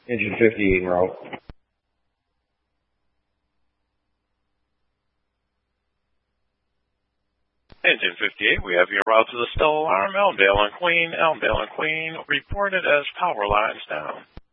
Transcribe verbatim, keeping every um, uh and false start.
Engine fifty-eight en route. Engine fifty-eight, we have you en route to the Stella Alarm, Elmdale and Queen. Elmdale and Queen reported as power lines down.